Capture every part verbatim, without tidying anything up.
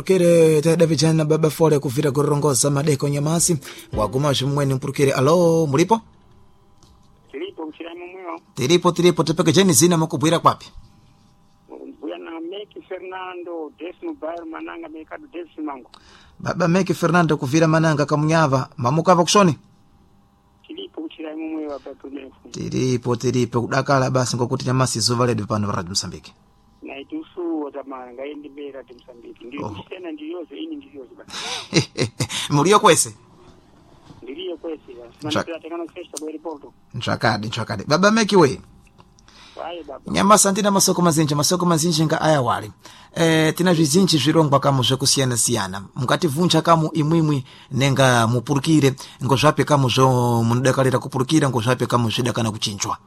mpurukire teda vijana baba fole kuvira kurongoza madeko nyamasi waguma chimweni mpurukire. Alo, mulipo? Tilipo mchiramu mweo. Tilipo tilipo tepeke jeni zina mukubwira kwapi? Mbuya na Meki Fernando Desmo Bayer Mananga Mekado Desi Mango. Baba Meki Fernando kuvira Mananga kamunyava mamukava kushoni? Tilipo mchiramu mweo hapa tunefu. Tilipo tilipo kudakala basi ngokuti nyamasi zuva ledu pano Radio Msambiki. Na itusu wazama ngayendi bera Radio Msambiki. Ndiyo Oh. Tena ndiyoze ini ndiyoze basi. Mulio kwese? Ndiyo kwesi basi. Nchak- Manipela tekano kesta bwe ripoto. Nchakadi nchakadi. Baba Meki we? Wae baba. Nyamasa ntina masoko mazinji masoko mazinji nga aya wali e, tina zvizinji zvirongwa kamu zvekusiyana siyana mukati vunja kamu imwimwi nenga mupurukire ngo zvape kamu zvo munodakarira kupurukira ngo zvape kamu zvidakana kuchinjwa.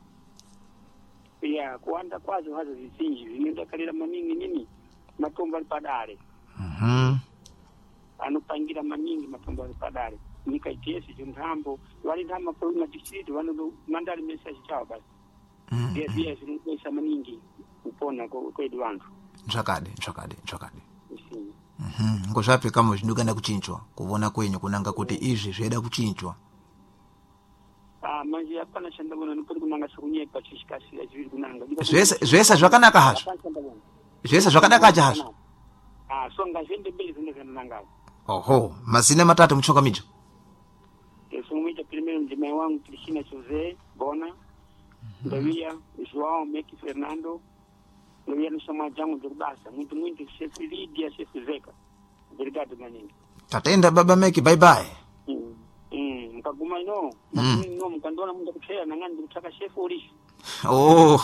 Ya kuanda kwazo hazo zisinji zinodakalira maningi nini matombo ali padare. Mhm. Anopangira maningi matombo ali padare. Nika itesi jundhambo wali ndama kwa una district wanu mandali message chao basi. Mhm. Pia pia zinokuisa maningi kupona kwa kwedu wantu. Nchakadi nchakadi nchakadi. Isi. Mhm. Ngo zvape kamu zvinokana kuchinjwa kuvona kwenyu kunanga kuti izvi zveda kuchinjwa. Ah manje hapana shanda bona nipodi kunanga sakunyepa chishikasi ya zviri kunanga. Zvese zvese zvakanaka hazvo. Zvese zvakanaka hazvo. Ah songa zvende mbili zvinezana nanga. Oho, mazina matatu muchoka mijo. Esumita primeiro mjima wangu Cristina Jose Bona. Ndavia João Meki Fernando. Ndavia nusama jangu ndurubasa. Muito muito chef Lídia chef Zeka. Obrigado maningi. Tatenda baba Meki, bye bye. Mm. Mm, mkaguma ino. Mm. No mkandona munda kuchea na ngani ndikutaka chef Orishi. Oh.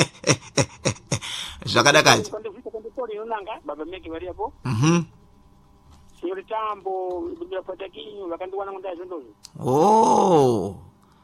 Zvakadakaje. Kwande vita kwande tori nonanga baba Meki vari hapo. Mhm. Signor Tambo, bila patakinyo vakandiwana mundazo ndozo. Oh.